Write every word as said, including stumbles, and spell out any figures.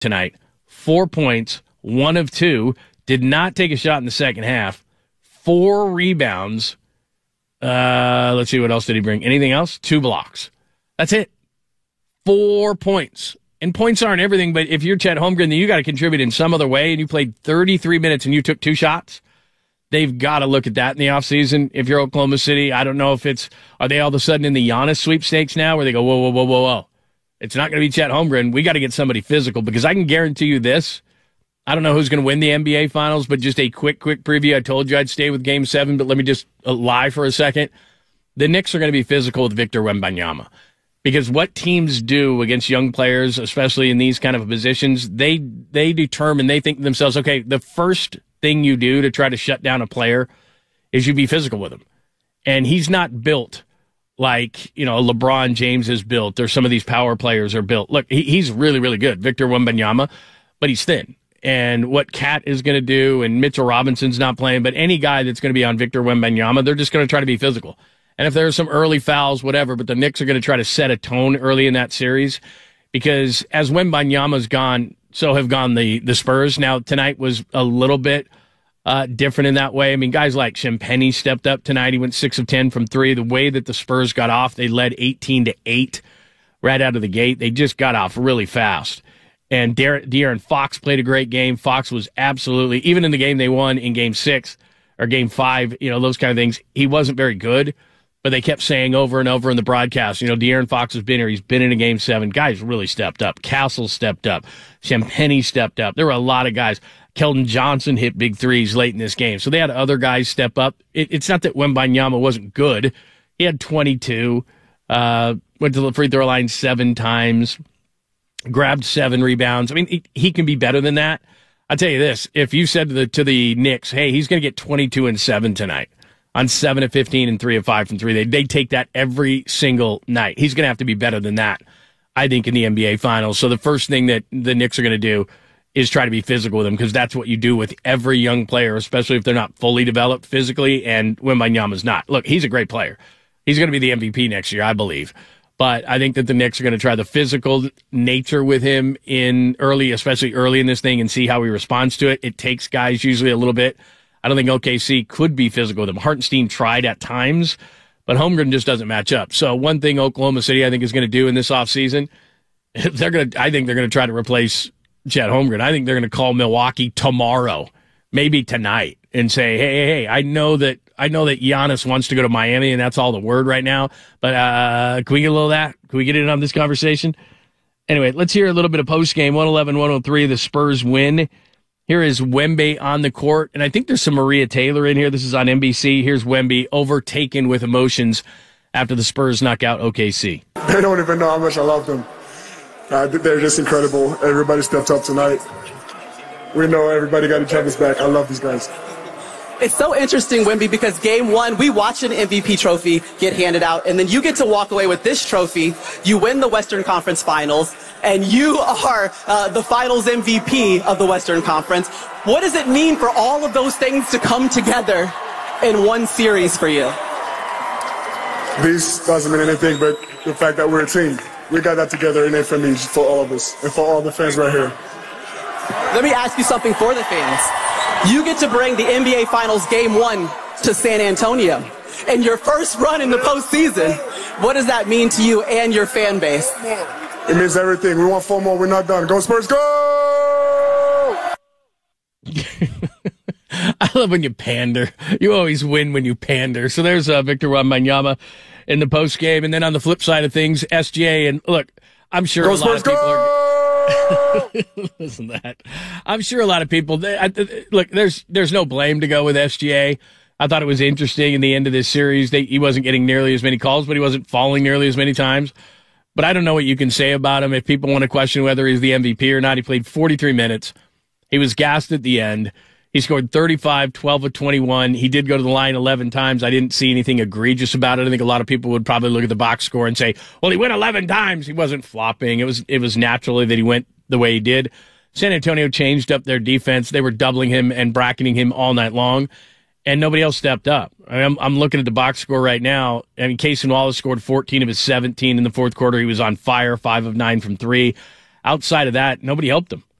tonight. Four points, one of two, did not take a shot in the second half. Four rebounds. Uh, let's see, what else did he bring? Anything else? Two blocks. That's it. Four points. And points aren't everything, but if you're Chet Holmgren, then you got to contribute in some other way, and you played thirty-three minutes and you took two shots. They've got to look at that in the offseason. If you're Oklahoma City, I don't know if it's, are they all of a sudden in the Giannis sweepstakes now where they go, whoa, whoa, whoa, whoa, whoa. It's not going to be Chet Holmgren. We got to get somebody physical, because I can guarantee you this. I don't know who's going to win the N B A Finals, but just a quick, quick preview. I told you I'd stay with Game seven, but let me just lie for a second. The Knicks are going to be physical with Victor Wembanyama, because what teams do against young players, especially in these kind of positions, they they determine, they think to themselves, okay, the first thing you do to try to shut down a player is you be physical with him. And he's not built like, you know, LeBron James is built, or some of these power players are built. Look, he, he's really, really good, Victor Wembanyama, but he's thin. And what Cat is going to do, and Mitchell Robinson's not playing, but any guy that's going to be on Victor Wembanyama, they're just going to try to be physical. And if there's some early fouls, whatever, but the Knicks are going to try to set a tone early in that series, because as Wembanyama's gone, so have gone the, the Spurs. Now, tonight was a little bit uh, different in that way. I mean, guys like Shampenny stepped up tonight. He went six of ten from three. The way that the Spurs got off, they led eighteen to eight right out of the gate. They just got off really fast. And Dar- De'Aaron Fox played a great game. Fox was absolutely, even in the game they won in game six or game five, you know, those kind of things, he wasn't very good. But they kept saying over and over in the broadcast, you know, De'Aaron Fox has been here. He's been in a game seven. Guys really stepped up. Castle stepped up. Shampenny stepped up. There were a lot of guys. Keldon Johnson hit big threes late in this game. So they had other guys step up. It, it's not that Wembanyama wasn't good. He had twenty-two, uh, went to the free throw line seven times, grabbed seven rebounds. I mean, he, he can be better than that. I'll tell you this. If you said to the, to the Knicks, hey, he's going to get twenty-two and seven tonight, on seven of fifteen and three of five from three, They they take that every single night. He's going to have to be better than that, I think, in the N B A Finals. So the first thing that the Knicks are going to do is try to be physical with him, because that's what you do with every young player, especially if they're not fully developed physically, and Wembanyama's not. Look, he's a great player. He's going to be the M V P next year, I believe. But I think that the Knicks are going to try the physical nature with him in early, especially early in this thing, and see how he responds to it. It takes guys usually a little bit. I don't think O K C could be physical with him. Hartenstein tried at times, but Holmgren just doesn't match up. So one thing Oklahoma City, I think, is going to do in this offseason, they're going to, I think they're going to try to replace Chet Holmgren. I think they're going to call Milwaukee tomorrow, maybe tonight, and say, hey, hey, hey, I know that I know that Giannis wants to go to Miami, and that's all the word right now. But uh, can we get a little of that? Can we get in on this conversation? Anyway, let's hear a little bit of post-game. one eleven one oh three, the Spurs win. Here is Wemby on the court, and I think there's some Maria Taylor in here. This is on N B C. Here's Wemby overtaken with emotions after the Spurs knock out O K C. They don't even know how much I love them. Uh, they're just incredible. Everybody stepped up tonight. We know everybody got each other's back. I love these guys. It's so interesting, Wemby, because game one, we watched an M V P trophy get handed out, and then you get to walk away with this trophy. You win the Western Conference Finals, and you are uh, the Finals M V P of the Western Conference. What does it mean for all of those things to come together in one series for you? This doesn't mean anything, but the fact that we're a team. We got that together, and it for me, for all of us, and for all the fans right here. Let me ask you something for the fans. You get to bring the N B A Finals Game one to San Antonio. In your first run in the postseason, what does that mean to you and your fan base? It means everything. We want four more. We're not done. Go Spurs, go! I love when you pander. You always win when you pander. So there's uh, Victor Wembanyama in the post game. And then on the flip side of things, S G A. And look, I'm sure go a lot Spurs, of people go! are... Listen to that. I'm sure a lot of people, they, I, look, there's there's no blame to go with S G A. I thought it was interesting in the end of this series. They, he wasn't getting nearly as many calls, but he wasn't falling nearly as many times. But I don't know what you can say about him. If people want to question whether he's the M V P or not, he played forty-three minutes. He was gassed at the end. He scored thirty-five, twelve of twenty-one. He did go to the line eleven times. I didn't see anything egregious about it. I think a lot of people would probably look at the box score and say, well, he went eleven times. He wasn't flopping. It was, it was naturally that he went the way he did. San Antonio changed up their defense. They were doubling him and bracketing him all night long, and nobody else stepped up. I mean, I'm, I'm looking at the box score right now. I mean, Cason Wallace scored fourteen of his seventeen in the fourth quarter. He was on fire, five of nine from three. outside of that, nobody helped him.